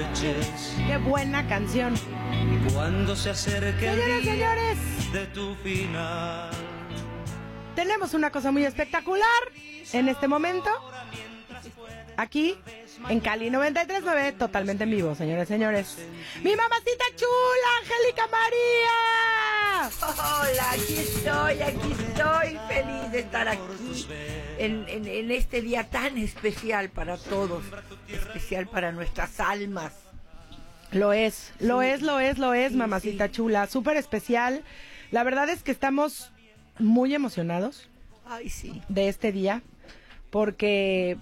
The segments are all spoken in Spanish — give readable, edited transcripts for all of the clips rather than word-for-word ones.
aproveches. Qué buena canción. Cuando se acerque el Señores, día señores, de tu final. tenemos una cosa muy espectacular en este momento. Aquí, en Cali 93.9, totalmente en vivo, señores, señores. ¡Mi mamacita chula, Angélica María! Hola, aquí estoy, feliz de estar aquí en este día tan especial para todos, especial para nuestras almas. Lo es, Sí, mamacita sí. chula, súper especial. La verdad es que estamos muy emocionados Ay, sí. de este día, porque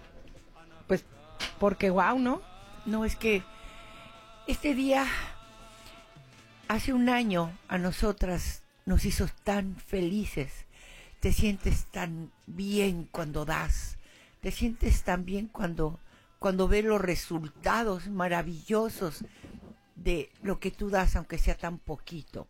wow, ¿no? No, es que este día, hace un año, a nosotras nos hizo tan felices. Te sientes tan bien cuando das. Te sientes tan bien cuando ves los resultados maravillosos de lo que tú das, aunque sea tan poquito.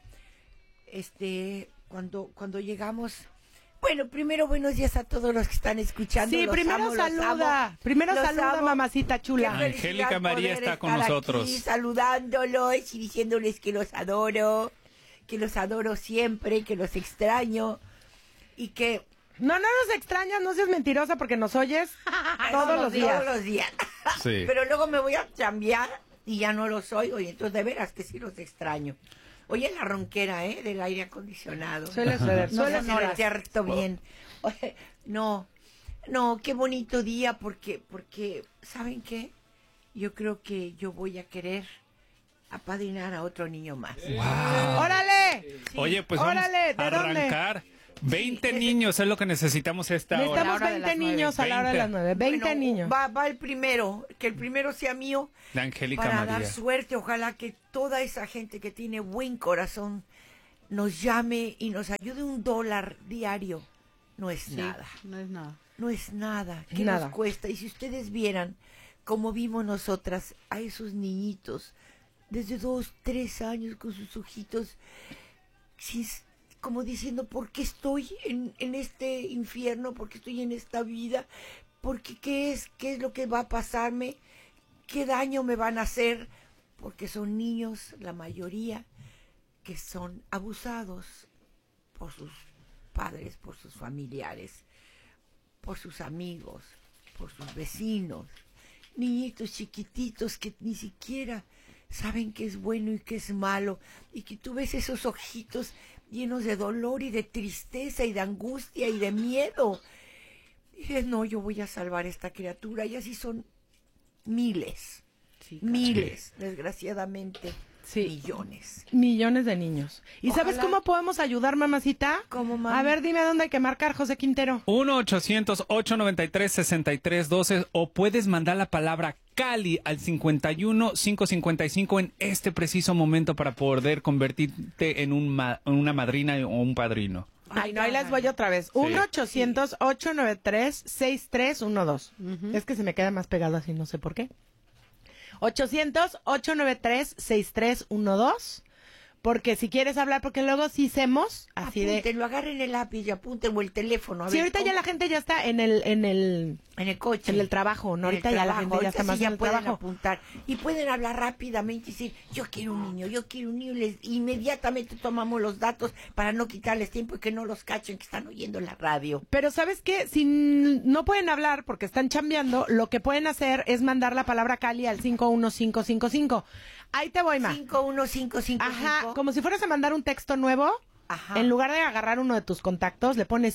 Cuando llegamos... Bueno, primero buenos días a todos los que están escuchando. Sí, Los primero amo, saluda, mamacita chula. Qué Angélica felicidad María poder está con estar nosotros. aquí saludándolos y diciéndoles que los adoro siempre, que los extraño y que No nos extrañas, no seas mentirosa porque nos oyes todos los días. Todos los días. Sí. Pero luego me voy a cambiar y ya no los oigo y entonces de veras que sí los extraño. Oye, la ronquera, del aire acondicionado. Suele ser, No suele se ser. cierto bien. Oye, no, qué bonito día porque, ¿saben qué? Yo creo que yo voy a querer apadrinar a otro niño más. ¡Órale! Oye, pues Órale, vamos a ¿de dónde? arrancar. 20 Sí, niños es lo que necesitamos a esta hora. Necesitamos hora de 20 las niños a la hora de las 9. 20 Bueno, niños. Va el primero, que el primero sea mío. De Angélica Para María. dar suerte, ojalá que toda esa gente que tiene buen corazón nos llame y nos ayude. $1 diario. No es nada. No es nada. No es nada. ¿Qué Nada. nos cuesta? Y si ustedes vieran cómo vimos nosotras a esos niñitos desde 2, 3 años con sus ojitos, como diciendo, ¿por qué estoy en este infierno? ¿Por qué estoy en esta vida? Porque ¿qué es lo que va a pasarme? ¿Qué daño me van a hacer? Porque son niños, la mayoría, que son abusados por sus padres, por sus familiares, por sus amigos, por sus vecinos. Niñitos chiquititos que ni siquiera saben qué es bueno y qué es malo, y que tú ves esos ojitos llenos de dolor y de tristeza y de angustia y de miedo. Y dices, no, yo voy a salvar a esta criatura, y así son miles, desgraciadamente, Sí. millones. De niños. ¿Y Ojalá. sabes cómo podemos ayudar, mamacita? ¿Cómo, mami? A ver, dime a dónde hay que marcar, José Quintero. 1-800-893-6312 o puedes mandar la palabra Cali al 51-555 en este preciso momento para poder convertirte en una madrina o un padrino. Ay, no, ahí les voy otra vez. 1-800-893-6312. Es que se me queda más pegado así, no sé por qué. 800-893-6312. Porque si quieres hablar, porque luego sí hacemos así de... Apúntenlo, agarren el lápiz y apúntenlo el teléfono. A Sí, ver, ahorita ya ¿cómo? la gente ya está en el coche. en el trabajo, ¿no? En el Ahorita ya la trabajo, gente ya ahorita está sí más ya en el pueden trabajo. apuntar y pueden hablar rápidamente y decir, yo quiero un niño, inmediatamente tomamos los datos para no quitarles tiempo y que no los cachen que están oyendo la radio. Pero ¿sabes qué? Si no pueden hablar porque están chambeando, lo que pueden hacer es mandar la palabra Cali al 51555. Ahí te voy, ma. 51555. Ajá, como si fueras a mandar un texto nuevo. Ajá. En lugar de agarrar uno de tus contactos, le pones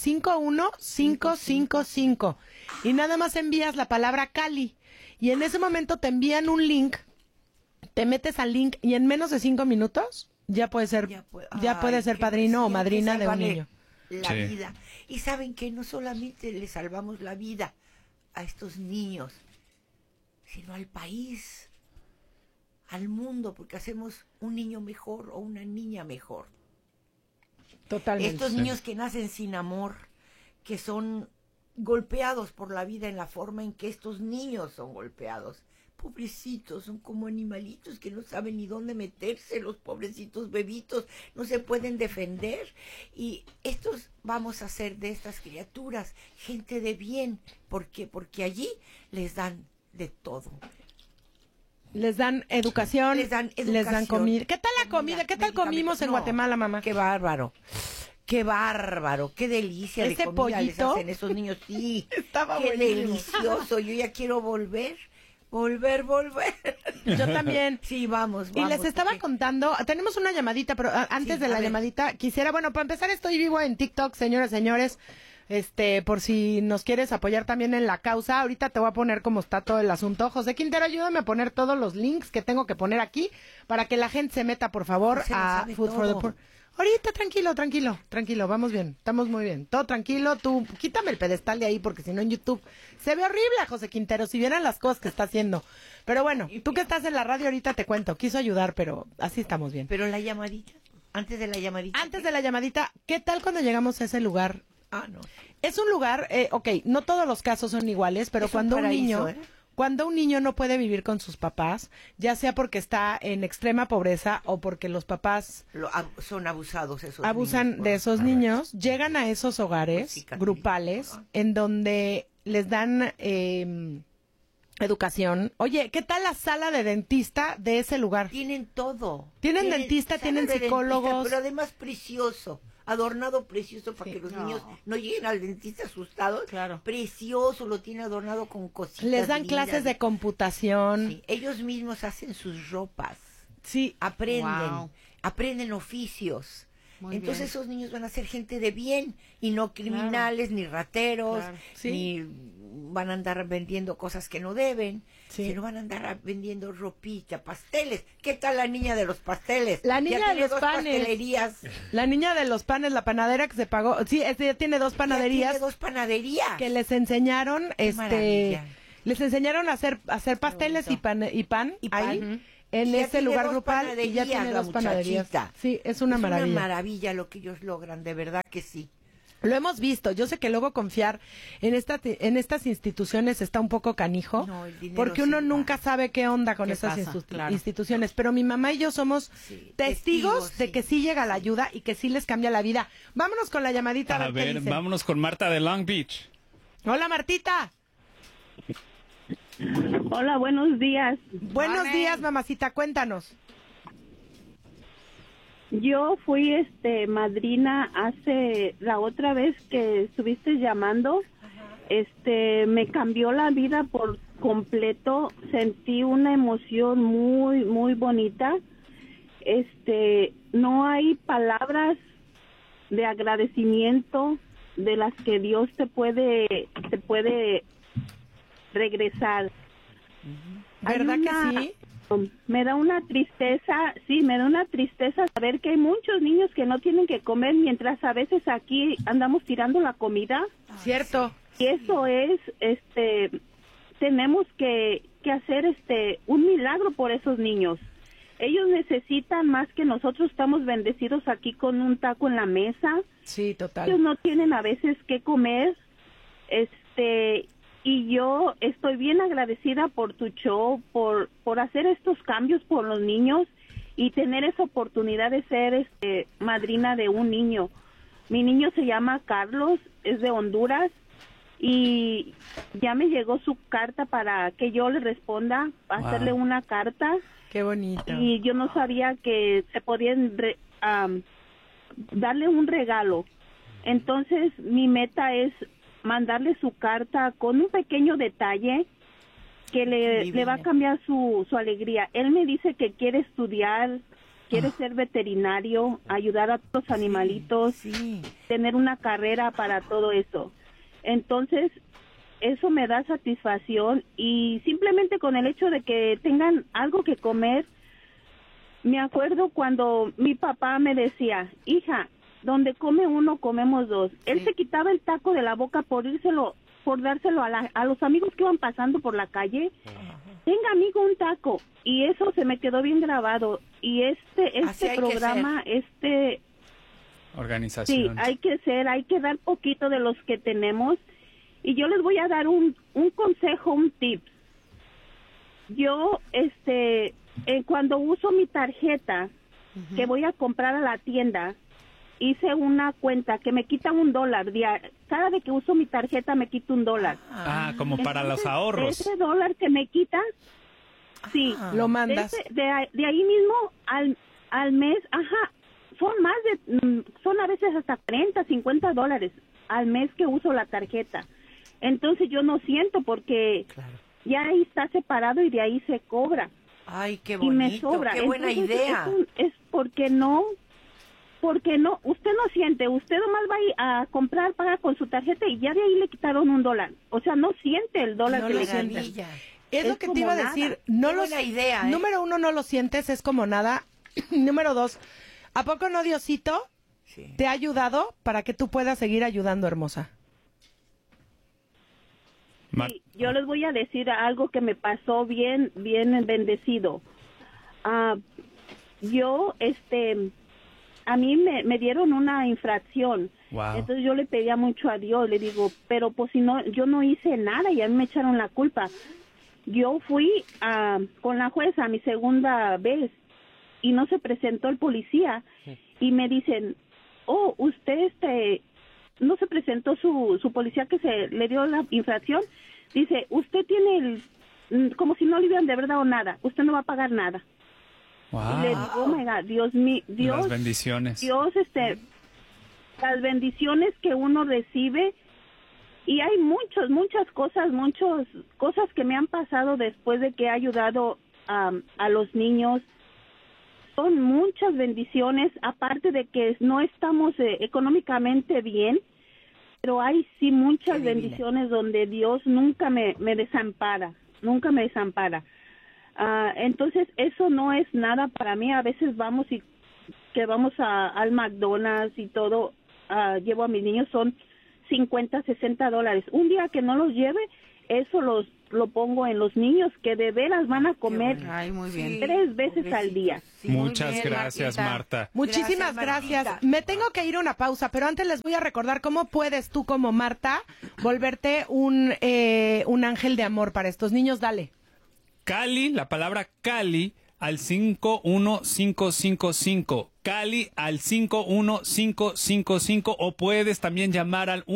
51555 y nada más envías la palabra Cali. Y en ese momento te envían un link, te metes al link y en menos de 5 minutos ya puedes ser, puedes ser qué padrino o precioso, madrina de un salvarle niño. La Sí. vida. Y saben que no solamente le salvamos la vida a estos niños, sino al país, al mundo, porque hacemos un niño mejor o una niña mejor. Totalmente. Estos niños que nacen sin amor, que son golpeados por la vida en la forma en que estos niños son golpeados. Pobrecitos, son como animalitos que no saben ni dónde meterse, los pobrecitos bebitos, no se pueden defender. Y estos vamos a hacer de estas criaturas gente de bien. ¿Por qué? Porque allí les dan de todo. Les dan educación, les dan comida. ¿Qué tal la comida? ¿Qué tal comimos en Guatemala, mamá? Qué bárbaro. Qué bárbaro, qué delicia de ese comida les pollito hacen esos niños. Sí, Estaba qué buenísimo. delicioso. Yo ya quiero volver. Yo también. Sí, vamos. Y les estaba porque- contando, tenemos una llamadita, pero antes Sí, de a la ver. llamadita, quisiera, bueno, para empezar estoy vivo en TikTok, señoras, señores, por si nos quieres apoyar también en la causa, ahorita te voy a poner cómo está todo el asunto. José Quintero, ayúdame a poner todos los links que tengo que poner aquí, para que la gente se meta, por favor, José lo a sabe Food for the todo. Poor. Ahorita, tranquilo, vamos bien, estamos muy bien, todo tranquilo, tú quítame el pedestal de ahí porque si no en YouTube se ve horrible a José Quintero, si vieran las cosas que está haciendo. Pero bueno, tú que estás en la radio ahorita te cuento, quiso ayudar, pero así estamos bien. Pero la llamadita, antes de la llamadita. Antes de la llamadita, ¿qué tal cuando llegamos a ese lugar? Ah, no. Es un lugar, ok, no todos los casos son iguales, pero Es un cuando un paraíso, niño... ¿eh? Cuando un niño no puede vivir con sus papás, ya sea porque está en extrema pobreza o porque los papás Son abusados esos abusan niños, de por- esos niños, llegan a esos hogares Pues sí, Katy. grupales Ajá. en donde les dan educación. Oye, ¿qué tal la sala de dentista de ese lugar? Tienen todo. Tienen dentista, sala tienen de dentista, psicólogos. pero además precioso. Adornado precioso para que los niños no lleguen al dentista asustados. Claro. Precioso, lo tiene adornado con cositas. Les dan lindas. clases de computación. Sí, ellos mismos hacen sus ropas. Sí. Aprenden. Wow. Aprenden oficios. Muy Entonces bien. esos niños van a ser gente de bien y no criminales, ni rateros, Claro. Sí. ni van a andar vendiendo cosas que no deben, Sí. sino van a andar vendiendo ropita, pasteles. ¿Qué tal la niña de los pasteles? La niña Ya de tiene los dos panes. pastelerías. La niña de los panes, la panadera que se pagó. Sí, ya tiene dos Ya panaderías tiene dos panaderías. que les enseñaron, maravilla. les enseñaron a hacer pasteles y pan, Y pan. ahí Ujú. en Y ya ese tiene lugar dos grupal y ya panaderías, tiene la dos panaderías. muchachita. Sí, es una maravilla. Es una maravilla lo que ellos logran, de verdad que sí. Lo hemos visto. Yo sé que luego confiar en estas instituciones está un poco canijo, No, el dinero porque se uno va. nunca sabe qué onda con ¿Qué esas pasa? Claro. instituciones. Pero mi mamá y yo somos Sí, testigos testigos, de sí. que sí llega la ayuda y que sí les cambia la vida. Vámonos con la llamadita. A qué ver, dicen. vámonos con Marta de Long Beach. Hola, Martita. Hola, buenos días. Buenos Morning. días, mamacita. Cuéntanos. Yo fui madrina hace la otra vez que estuviste llamando. Me cambió la vida por completo. Sentí una emoción muy muy bonita. No hay palabras de agradecimiento de las que Dios te puede regresar. Hay ¿Verdad una- que sí? Me da una tristeza, sí, me da una tristeza saber que hay muchos niños que no tienen que comer mientras a veces aquí andamos tirando la comida. Cierto. Y eso es, tenemos que hacer un milagro por esos niños. Ellos necesitan más que nosotros. Estamos bendecidos aquí con un taco en la mesa. Sí, Ellos total. no tienen a veces qué comer. Y yo estoy bien agradecida por tu show, por hacer estos cambios por los niños y tener esa oportunidad de ser madrina de un niño. Mi niño se llama Carlos, es de Honduras y ya me llegó su carta para que yo le responda, hacerle una carta. Qué bonito. Y yo no sabía que se podían darle un regalo. Entonces mi meta es mandarle su carta con un pequeño detalle que le va a cambiar su alegría. Él me dice que quiere estudiar, quiere ser veterinario, ayudar a los animalitos, Sí. tener una carrera para todo eso. Entonces, eso me da satisfacción y simplemente con el hecho de que tengan algo que comer, me acuerdo cuando mi papá me decía, hija, donde come uno, comemos dos. Él se quitaba el taco de la boca por dárselo a los amigos que iban pasando por la calle. Tenga, amigo, un taco. Y eso se me quedó bien grabado. Y Así hay este que programa, sí, Organización. hay que dar poquito de los que tenemos. Y yo les voy a dar un consejo, un tip. Yo, cuando uso mi tarjeta, que voy a comprar a la tienda, hice una cuenta que me quita $1 cada vez que uso mi tarjeta me quita $1. Como para los Entonces, ahorros. Ese $1 que me quita, Sí. Lo mandas. De ahí mismo al mes, son a veces hasta $40, $50 al mes que uso la tarjeta. Entonces yo no siento porque ya ahí está separado y de ahí se cobra. Ay, qué Y bonito, me sobra. qué buena Entonces, idea. Es porque no, usted no siente, usted nomás va a comprar, paga con su tarjeta y ya de ahí le quitaron $1. O sea, no siente el dólar No que lo le siente. quitan. Es lo Es que te como iba a nada. decir. Qué buena idea, ¿eh? Número 1, no lo sientes, es como nada. Número 2, ¿a poco no, Diosito, Sí. te ha ayudado para que tú puedas seguir ayudando, hermosa? Sí, yo les voy a decir algo que me pasó bien bendecido. Yo, a mí me dieron una infracción. Wow. Entonces yo le pedía mucho a Dios, le digo, pero pues si no, yo no hice nada y a mí me echaron la culpa. Yo fui con la jueza a mi segunda vez y no se presentó el policía y me dicen, usted no se presentó su policía que se le dio la infracción. Dice, usted tiene como si no le hubieran de haber dado nada, usted no va a pagar nada. Wow. Y le digo, oh my God, Dios mío, Las bendiciones. Dios, las bendiciones que uno recibe, y hay muchas cosas que me han pasado después de que he ayudado a los niños. Son muchas bendiciones, aparte de que no estamos económicamente bien, pero hay sí muchas bendiciones donde Dios nunca me desampara, nunca me desampara. Entonces eso no es nada para mí. A veces vamos al McDonald's y todo, llevo a mis niños, son $50, $60. Un día que no los lleve, eso lo pongo en los niños, que de veras van a comer Ay, muy bien. 3 veces al día. Sí, muy Muchas bien, gracias, Martita. Marta. Muchísimas Gracias, gracias. Martita. Me tengo que ir a una pausa, pero antes les voy a recordar cómo puedes tú como Marta volverte un ángel de amor para estos niños. Dale. Cali, la palabra Cali al 51555. Cali al 51555 o puedes también llamar al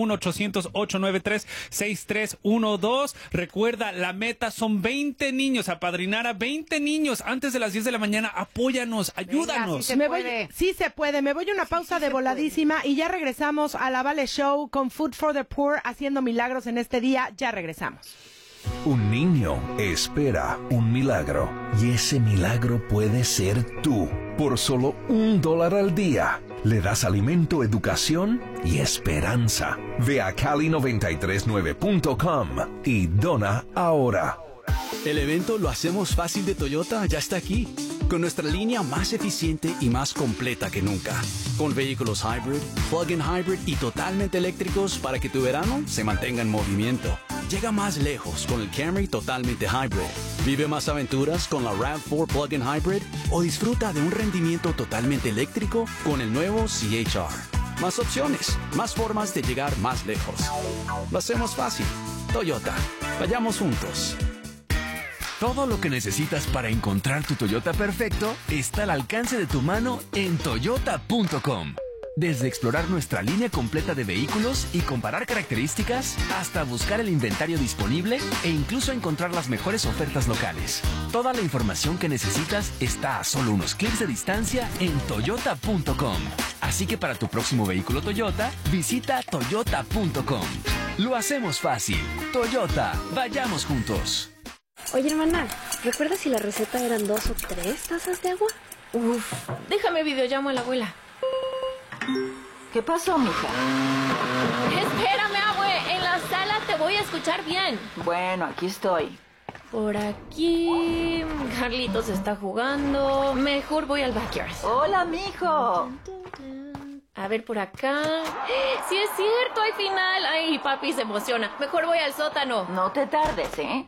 1-800-893-6312. Recuerda, la meta son 20 niños, apadrinar a 20 niños antes de las 10 de la mañana. Apóyanos, ayúdanos. sí se puede. Sí se puede. Me voy a una pausa de se voladísima y ya regresamos a la Vale Show con Food for the Poor haciendo milagros en este día. Ya regresamos. Un niño espera un milagro y ese milagro puede ser tú. Por solo $1 al día, le das alimento, educación y esperanza. Ve a cali939.com y dona ahora. El evento Lo Hacemos Fácil de Toyota ya está aquí, con nuestra línea más eficiente y más completa que nunca. Con vehículos hybrid, plug-in hybrid y totalmente eléctricos para que tu verano se mantenga en movimiento. Llega más lejos con el Camry totalmente hybrid. Vive más aventuras con la RAV4 plug-in hybrid o disfruta de un rendimiento totalmente eléctrico con el nuevo CHR. Más opciones, más formas de llegar más lejos. Lo hacemos fácil. Toyota. Vayamos juntos. Todo lo que necesitas para encontrar tu Toyota perfecto está al alcance de tu mano en toyota.com. Desde explorar nuestra línea completa de vehículos y comparar características, hasta buscar el inventario disponible e incluso encontrar las mejores ofertas locales. Toda la información que necesitas está a solo unos clics de distancia en toyota.com. Así que para tu próximo vehículo Toyota, visita toyota.com. Lo hacemos fácil. Toyota, vayamos juntos. Oye, hermana, ¿recuerdas si la receta eran 2 o 3 tazas de agua? Uf, déjame videollamo a la abuela. ¿Qué pasó, mija? Espérame, abue, en la sala te voy a escuchar bien. Bueno, aquí estoy. Por aquí... Carlitos está jugando. Mejor voy al backyard. Hola, mijo. A ver, por acá... ¡Sí es cierto, hay final! Ay, papi se emociona. Mejor voy al sótano. No te tardes, ¿eh?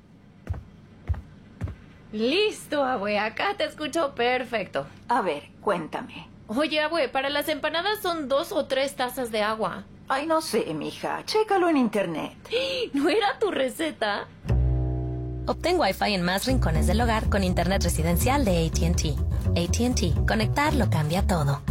Listo, abue, acá te escucho perfecto. A ver, cuéntame. Oye, abue, para las empanadas son 2 o 3 tazas de agua. Ay, no sé, mija. Chécalo en internet. ¿No era tu receta? Obtén Wi-Fi en más rincones del hogar con internet residencial de AT&T. AT&T. Conectar lo cambia todo.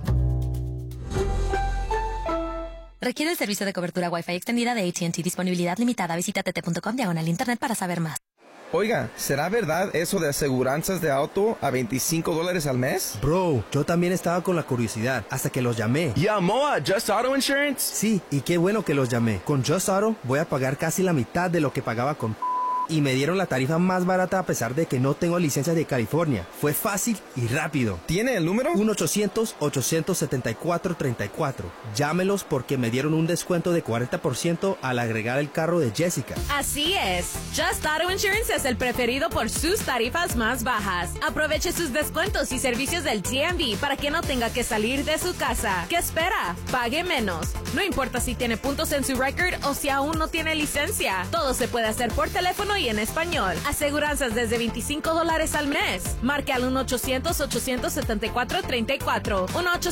Requiere el servicio de cobertura Wi-Fi extendida de AT&T. Disponibilidad limitada. Visita tt.com/internet para saber más. Oiga, ¿será verdad eso de aseguranzas de auto a $25 al mes? Bro, yo también estaba con la curiosidad hasta que los llamé. ¿Llamó a Just Auto Insurance? Sí, y qué bueno que los llamé. Con Just Auto voy a pagar casi la mitad de lo que pagaba con... Y me dieron la tarifa más barata a pesar de que no tengo licencia de California. Fue fácil y rápido. ¿Tiene el número? 1-800-874-34. Llámelos porque me dieron un descuento de 40% al agregar el carro de Jessica. Así es. Just Auto Insurance es el preferido por sus tarifas más bajas. Aproveche sus descuentos y servicios del DMV para que no tenga que salir de su casa. ¿Qué espera? Pague menos. No importa si tiene puntos en su record o si aún no tiene licencia. Todo se puede hacer por teléfono y en español. Aseguranzas desde $25 al mes. Marque al 1-800-874-34.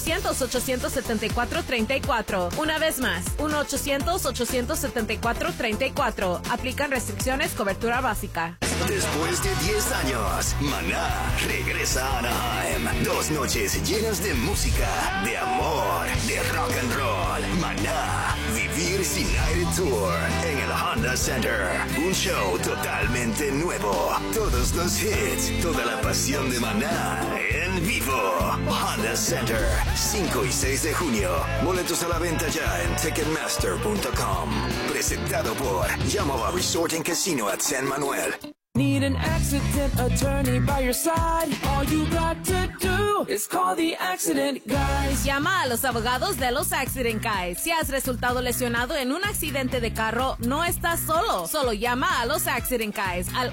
1-800-874-34. Una vez más, 1-800-874-34. Aplican restricciones, cobertura básica. Después de 10 años, Maná regresa a Anaheim. 2 noches llenas de música, de amor, de rock and roll. Maná, Vivir Sin Aire Tour en el Honda Center. Un show totalmente nuevo. Todos los hits, toda la pasión de Maná en vivo. Honda Center, 5 y 6 de junio. Boletos a la venta ya en Ticketmaster.com. Presentado por Yamaha Resort and Casino at San Manuel. Need an accident attorney by your side? All you got to do is call the Accident Guys. Llama a los abogados de los Accident Guys. Si has resultado lesionado en un accidente de carro, no estás solo. Solo llama a los Accident Guys al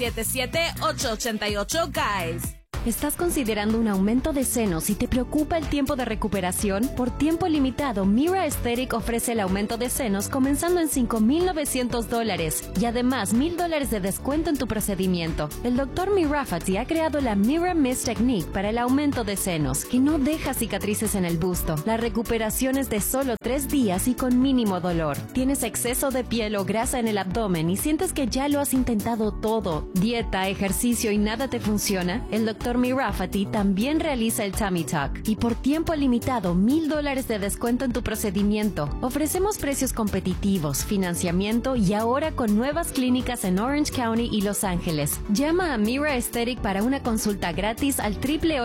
877-888-GUYS. ¿Estás considerando un aumento de senos y te preocupa el tiempo de recuperación? Por tiempo limitado, Mira Aesthetic ofrece el aumento de senos comenzando en $5,900 y además $1,000 de descuento en tu procedimiento. El Dr. Mirafati ha creado la Mira Mist Technique para el aumento de senos, que no deja cicatrices en el busto. La recuperación es de solo 3 días y con mínimo dolor. ¿Tienes exceso de piel o grasa en el abdomen y sientes que ya lo has intentado todo? ¿Dieta, ejercicio y nada te funciona? El Dr. Mirafati también realiza el Tummy Tuck y por tiempo limitado $1,000 de descuento en tu procedimiento. Ofrecemos precios competitivos, financiamiento y ahora con nuevas clínicas en Orange County y Los Ángeles. Llama a Mira Aesthetic para una consulta gratis al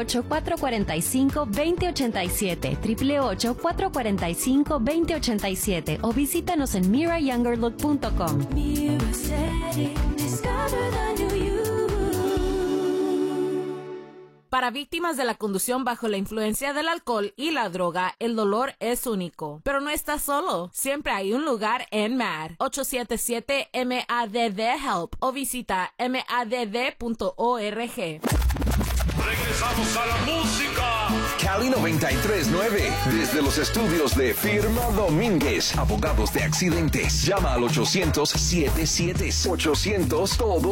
888-445-2087, 888-445-2087 o visítanos en mirayoungerlook.com. Para víctimas de la conducción bajo la influencia del alcohol y la droga, el dolor es único. Pero no estás solo. Siempre hay un lugar en MADD. 877-MADD-HELP o visita madd.org. Regresamos a la música. Cali 93.9. Desde los estudios de Firma Domínguez. Abogados de accidentes. Llama al 800-77-800 todo.